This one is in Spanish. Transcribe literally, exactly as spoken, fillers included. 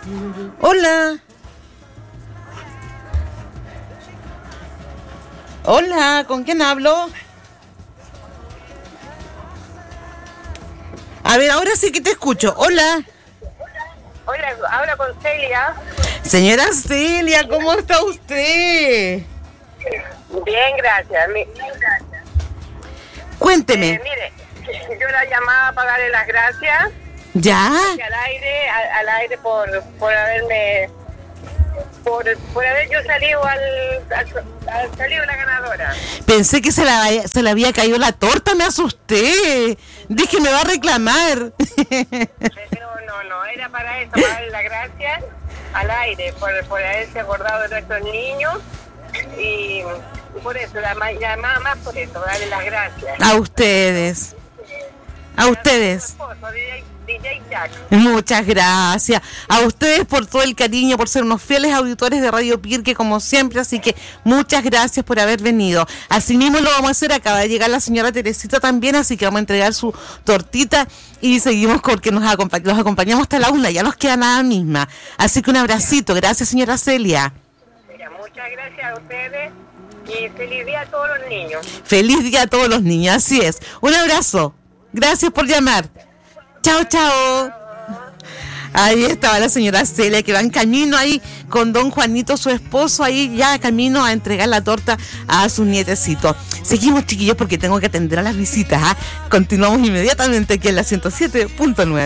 Hola. Hola, ¿con quién hablo? A ver, ahora sí que te escucho. Hola. Hola, habla con Celia. Señora Celia, ¿cómo está usted? Bien, gracias. Mi, Cuénteme. eh, mire, yo la llamaba para darle las gracias. ¿Ya? Al aire, al, al aire por, por haberme... Por, por haber yo salido al, al, al salido la ganadora. Pensé que se, la, se le había caído la torta, me asusté. Dije, me va a reclamar. No, no, no, era para eso, para darle las gracias al aire, por, por haberse acordado de nuestros niños. Y por eso, la llamaba más por eso, darle las gracias. A ustedes. A ustedes. Esposo, D J, D J Jack. Muchas gracias. A ustedes por todo el cariño, por ser unos fieles auditores de Radio Pirque como siempre, así que muchas gracias por haber venido. Asimismo lo vamos a hacer, acaba de llegar la señora Teresita también, así que vamos a entregar su tortita y seguimos porque nos acompa- los acompañamos hasta la una, ya nos queda nada misma. Así que un abracito, gracias señora Celia. Mira, muchas gracias a ustedes y feliz día a todos los niños. Feliz día a todos los niños, así es. Un abrazo. Gracias por llamar. Chao, chao. Ahí estaba la señora Celia que va en camino ahí con don Juanito, su esposo, ahí ya camino a entregar la torta a su nietecito. Seguimos, chiquillos, porque tengo que atender a las visitas. ¿eh? Continuamos inmediatamente aquí en la ciento siete punto nueve.